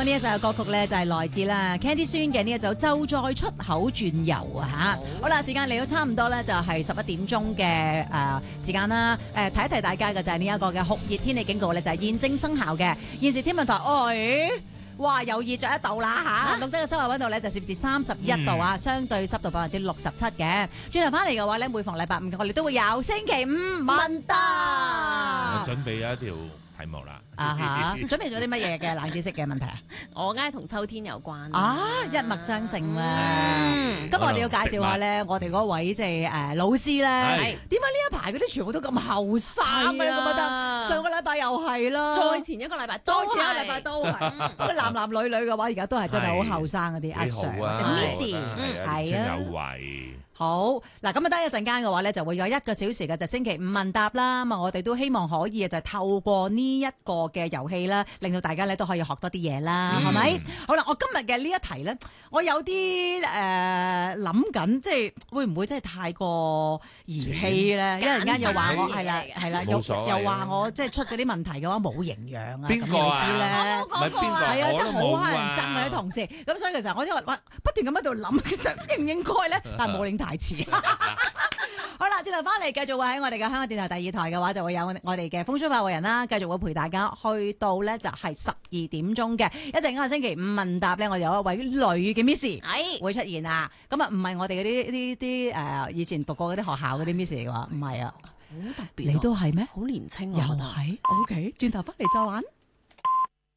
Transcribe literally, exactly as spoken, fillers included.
呢一首歌曲咧就係來自啦 Candy Swan 嘅呢一首就在出口轉右啊嚇。好啦，時間嚟到差唔多咧，就係十一點鐘嘅誒時間啦。誒提一提大家嘅就係呢一個嘅酷熱天氣警告咧，就係現正生效嘅。現時天文台，哎，哇又熱咗一度啦嚇，錄得嘅室外溫度咧就攝氏三十一度啊，相對濕度百分之六十七嘅。轉頭翻嚟嘅話咧，每逢禮拜五我哋都會有星期五問答。 我準備咗一條題目啦。 啊哈！準備咗啲乜嘢嘅冷知識嘅問題啊？ 我梗係同秋天有關啊，一脈相承啦。咁我哋要介紹下咧，我哋嗰位即係誒老師咧，點解呢一排嗰啲全部都咁後生嘅？我覺得上個禮拜又係啦， 再前一個禮拜， 再前一個禮拜都係。不過男男女女嘅話，而家都係真係好後生嗰啲阿 Sir 或者 Miss，係啊， 有為。 好嗱，咁啊，得一陣間嘅話咧，就會有一個小時嘅就星期五問答啦。咁啊，我哋都希望可以就透過呢一個嘅遊戲啦，令到大家咧都可以學多啲嘢啦，係咪？好啦，我今日嘅呢一題咧，我有啲誒諗緊，即係會唔會真係太過兒戲咧？一陣間又話我係啦，係啦，又又話我即係出嗰啲問題嘅話冇營養啊，咁你知咧？ 唔係邊個？ 係啊，真係好乞人憎啊啲同事。咁所以其實我因為哇不斷咁喺度諗，其實應唔應該咧？但係冇令太遲。好啦，轉頭翻嚟繼續會喺我哋嘅香港電台第二台嘅話，就會有我哋嘅風騷發圍人啦，繼續會陪大家去到咧就係十二點鐘嘅一陣間星期五問答咧，我哋有一位女嘅 Miss 係會出現啊。咁啊唔係我哋嗰啲啲啲誒以前讀過嗰啲學校嗰啲 Miss 嚟嘅話，唔係啊， 好特別， 你都係咩？ 好年青又係 OK，轉頭翻嚟再玩。